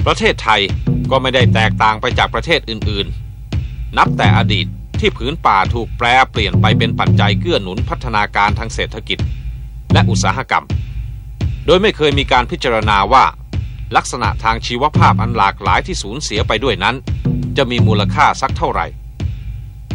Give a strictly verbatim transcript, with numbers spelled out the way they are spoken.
ประเทศไทยก็ไม่ได้แตกต่างไปจากประเทศอื่นๆนับแต่อดีตที่ผืนป่าถูกแปรเปลี่ยนไปเป็นปัจจัยเกื้อหนุนพัฒนาการทางเศรษฐกิจและอุตสาหกรรมโดยไม่เคยมีการพิจารณาว่าลักษณะทางชีวภาพอันหลากหลายที่สูญเสียไปด้วยนั้นจะมีมูลค่าสักเท่าไหร่